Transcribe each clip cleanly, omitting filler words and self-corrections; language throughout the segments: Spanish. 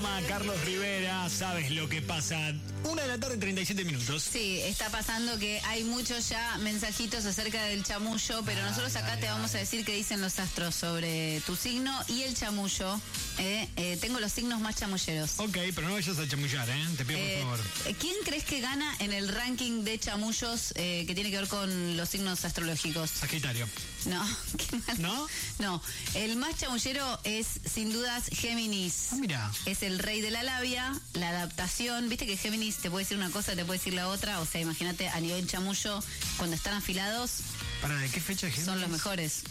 llama Carlos Rivera. Sabes lo que pasa. 1:37 PM. Sí, está pasando que hay muchos ya mensajitos acerca del chamullo, pero nosotros acá te vamos a decir qué dicen los astros sobre tu signo y el chamullo. Tengo los signos más chamulleros. Ok, pero no vayas a chamullar, te pido por favor. ¿Quién crees que gana en el ranking de chamullos que tiene que ver con los signos astrológicos? Sagitario. No, qué mal. ¿No? No, el más chamullero es sin dudas Géminis. Ah, mira. Es el rey de la labia, la adaptación. Viste que Géminis te puede decir una cosa, te puede decir la otra. O sea, imagínate a nivel chamullo, cuando están afilados. ¿Para de qué fecha es Géminis? Son los mejores.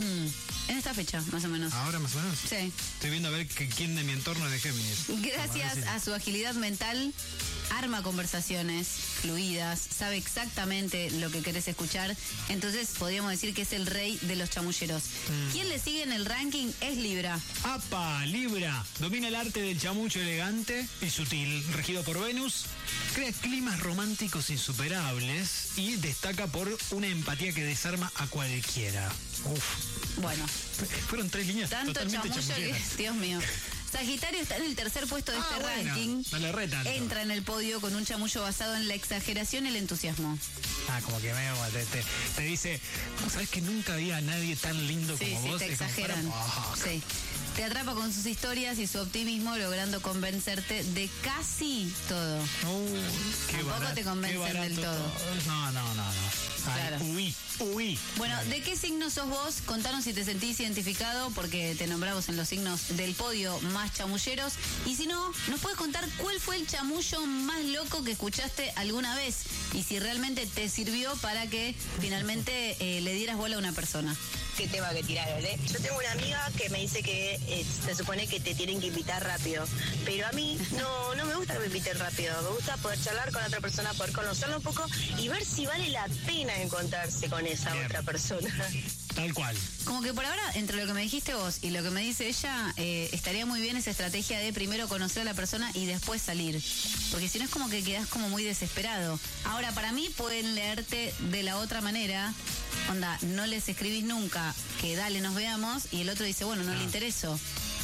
En esta fecha, más o menos. ¿Ahora más o menos? Sí. Estoy viendo a ver quién de mi entorno es de Géminis. Gracias a su agilidad mental, arma conversaciones fluidas, sabe exactamente lo que querés escuchar. Entonces podríamos decir que es el rey de los chamulleros. ¿Quién le sigue en el ranking? Es Libra. ¡Apa! Libra. Domina el arte del chamullo elegante y sutil, regido por Venus. Crea climas románticos insuperables y destaca por una empatía que desarma a cualquiera. Uf. Bueno. Fueron 3 líneas Tanto totalmente chamullo que, chamulleras. Dios mío. Sagitario está en el tercer puesto de este bueno, ranking. no le re tanto. Entra en el podio con un chamullo basado en la exageración y el entusiasmo. Como que te dice, ¿sabes que nunca había nadie tan lindo Sí, como sí, vos? te Es como, exageran. Sí. Te atrapa con sus historias y su optimismo, logrando convencerte de casi todo. Qué Tampoco barato, te convencen qué barato del todo. No. Claro. Uy. Bueno, ¿de qué signo sos vos? Contanos si te sentís identificado, porque te nombramos en los signos del podio más chamulleros. Y si no, nos puedes contar cuál fue el chamullo más loco que escuchaste alguna vez y si realmente te sirvió para que finalmente le dieras bola a una persona. Qué tema que tiraron, ¿eh? Yo tengo una amiga que me dice que se supone que te tienen que invitar rápido, pero a mí no me gusta que me inviten rápido, me gusta poder charlar con otra persona, poder conocerla un poco y ver si vale la pena encontrarse con esa otra persona. Tal cual. Como que por ahora, entre lo que me dijiste vos y lo que me dice ella, estaría muy bien esa estrategia de primero conocer a la persona y después salir. Porque si no es como que quedás como muy desesperado. Ahora, para mí pueden leerte de la otra manera. Onda, no les escribís nunca que dale, nos veamos, y el otro dice, bueno, no le intereso.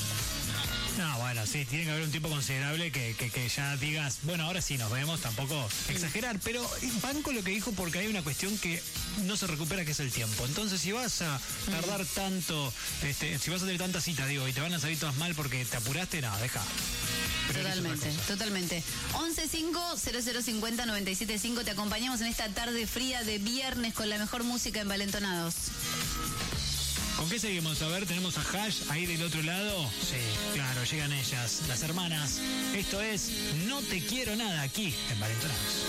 No, bueno, sí, tiene que haber un tiempo considerable que ya digas, bueno, ahora sí nos vemos, tampoco exagerar, pero banco lo que dijo porque hay una cuestión que no se recupera, que es el tiempo. Entonces, si vas a tardar tanto, si vas a tener tantas citas, y te van a salir todas mal porque te apuraste, no, deja. Totalmente. 11-5-0050-975, te acompañamos en esta tarde fría de viernes con la mejor música en Valentonados. ¿Con qué seguimos? A ver, tenemos a Hash ahí del otro lado. Sí, claro, llegan ellas, las hermanas. Esto es No Te Quiero Nada, aquí en Valentonados.